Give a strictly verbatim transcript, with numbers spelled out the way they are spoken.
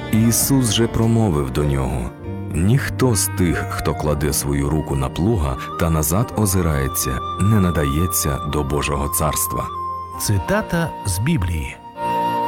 Ісус же промовив до нього: «Ніхто з тих, хто кладе свою руку на плуга та назад озирається, не надається до Божого царства». Цитата з Біблії.